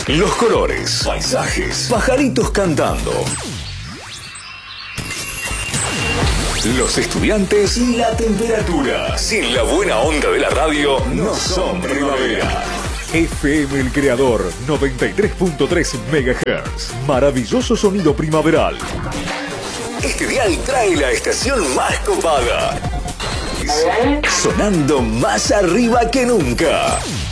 los colores, paisajes, pajaritos cantando. Los estudiantes y la temperatura. Sin la buena onda de la radio, no son primavera. FM El Creador, 93.3 MHz. Maravilloso sonido primaveral. Este dial trae la estación más copada. Sonando más arriba que nunca.